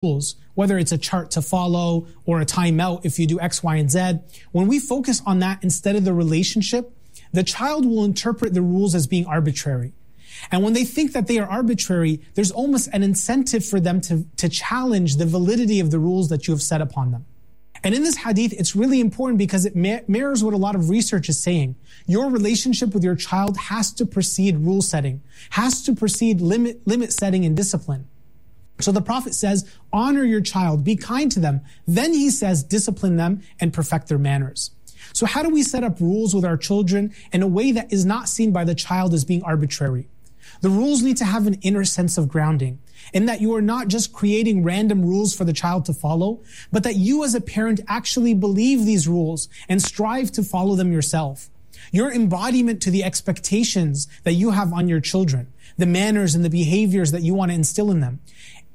rules, whether it's a chart to follow or a timeout if you do X, Y, and Z, when we focus on that instead of the relationship, the child will interpret the rules as being arbitrary. And when they think that they are arbitrary, there's almost an incentive for them to challenge the validity of the rules that you have set upon them. And in this hadith, it's really important because it mirrors what a lot of research is saying. Your relationship with your child has to precede rule setting, has to precede limit setting and discipline. So the Prophet says, honor your child, be kind to them. Then he says, discipline them and perfect their manners. So how do we set up rules with our children in a way that is not seen by the child as being arbitrary? The rules need to have an inner sense of grounding, in that you are not just creating random rules for the child to follow, but that you as a parent actually believe these rules and strive to follow them yourself. Your embodiment to the expectations that you have on your children, the manners and the behaviors that you want to instill in them,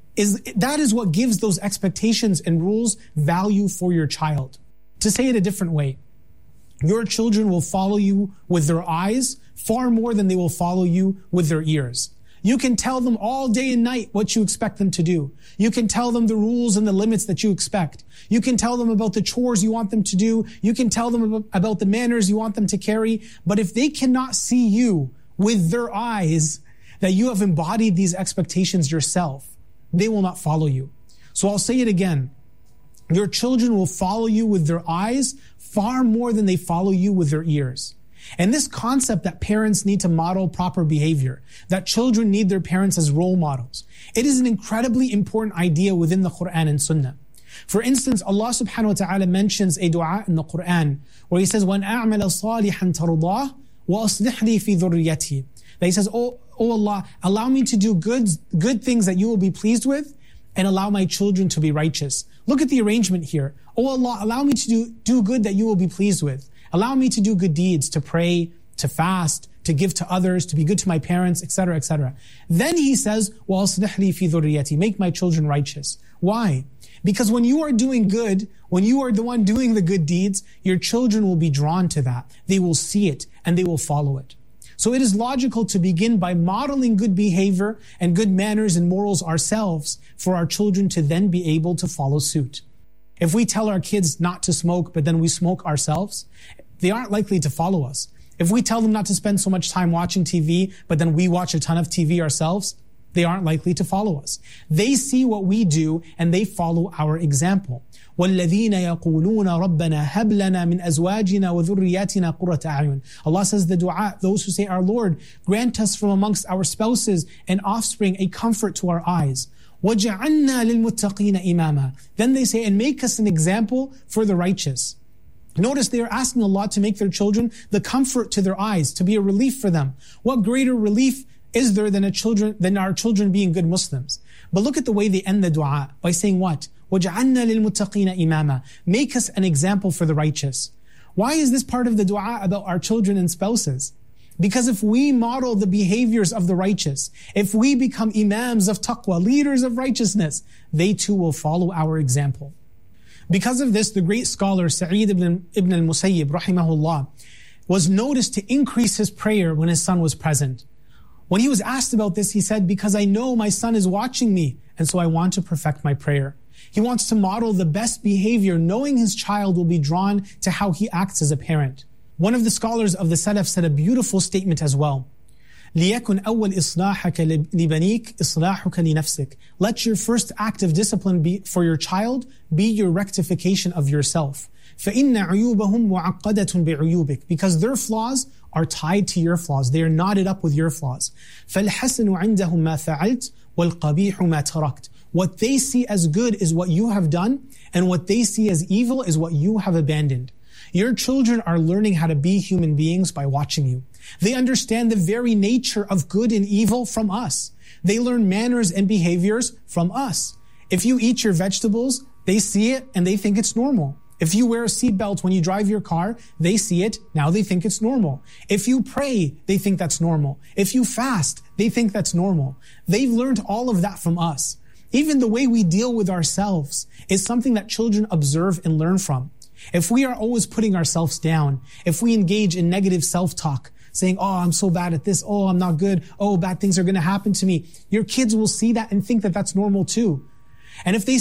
that is what gives those expectations and rules value for your child. To say it a different way, your children will follow you with their eyes far more than they will follow you with their ears. You can tell them all day and night what you expect them to do. You can tell them the rules and the limits that you expect. You can tell them about the chores you want them to do. You can tell them about the manners you want them to carry. But if they cannot see you with their eyes, that you have embodied these expectations yourself, they will not follow you. So I'll say it again. Your children will follow you with their eyes far more than they follow you with their ears. And this concept that parents need to model proper behavior, that children need their parents as role models, it is an incredibly important idea within the Quran and Sunnah. For instance, Allah subhanahu wa ta'ala mentions a dua in the Quran where He says, وَأَنْ أَعْمَلَ صَالِحًا تَرْضَاهُ وَأَصْلِحْ لِي فِي ذُرِّيَّتِي. That He says, Oh Allah, allow me to do good things that you will be pleased with, and allow my children to be righteous. Look at the arrangement here. Oh Allah, allow me to do good that you will be pleased with. Allow me to do good deeds, to pray, to fast, to give to others, to be good to my parents, etc., etc. Then He says, وَأَصْلِحْ لِي فِي ذُرِّيَّتِي. Make my children righteous. Why? Because when you are doing good, when you are the one doing the good deeds, your children will be drawn to that. They will see it and they will follow it. So it is logical to begin by modeling good behavior and good manners and morals ourselves for our children to then be able to follow suit. If we tell our kids not to smoke, but then we smoke ourselves, they aren't likely to follow us. If we tell them not to spend so much time watching TV, but then we watch a ton of TV ourselves, they aren't likely to follow us. They see what we do and they follow our example. وَالَّذِينَ يَقُولُونَ رَبَّنَا هَبْ لَنَا مِنْ أَزْوَاجِنَا وَذُرِّيَّاتِنَا قُرَّةَ أَعْيُنٍ. Allah says the dua, those who say, our Lord, grant us from amongst our spouses and offspring a comfort to our eyes. وَجَعَلْنَا لِلْمُتَّقِينَ إِمَامًا. Then they say, and make us an example for the righteous. Notice they are asking Allah to make their children the comfort to their eyes, to be a relief for them. What greater relief is there than our children being good Muslims? But look at the way they end the dua by saying what? وَجَعَلْنَا لِلْمُتَّقِينَ إِمَامًا. Make us an example for the righteous. Why is this part of the dua about our children and spouses? Because if we model the behaviors of the righteous, if we become imams of taqwa, leaders of righteousness, they too will follow our example. Because of this, the great scholar Sa'id ibn al-Musayyib, rahimahullah, was noticed to increase his prayer when his son was present. When he was asked about this, he said, because I know my son is watching me, and so I want to perfect my prayer. He wants to model the best behavior, knowing his child will be drawn to how he acts as a parent. One of the scholars of the Salaf said a beautiful statement as well. لِيَكُنْ أَوَّلْ إِصْلَاحَكَ لِبَنِيكَ إِصْلَاحُكَ لِنَفْسِكَ. Let your first act of discipline for your child be your rectification of yourself. فَإِنَّ عُيُوبَهُمْ مُعَقَّدَةٌ بِعُيُوبِكَ. Because their flaws are tied to your flaws. They are knotted up with your flaws. فَالْحَسَنُ عِنْدَهُمْ مَا فَعَلْتَ وَالْقَبِيحُ مَا تَرَكْتَ. What they see as good is what you have done, and what they see as evil is what you have abandoned. Your children are learning how to be human beings by watching you. They understand the very nature of good and evil from us. They learn manners and behaviors from us. If you eat your vegetables, they see it and they think it's normal. If you wear a seatbelt when you drive your car, they see it, now they think it's normal. If you pray, they think that's normal. If you fast, they think that's normal. They've learned all of that from us. Even the way we deal with ourselves is something that children observe and learn from. If we are always putting ourselves down, if we engage in negative self-talk, saying, oh, I'm so bad at this, oh, I'm not good, oh, bad things are going to happen to me, your kids will see that and think that that's normal too. And if they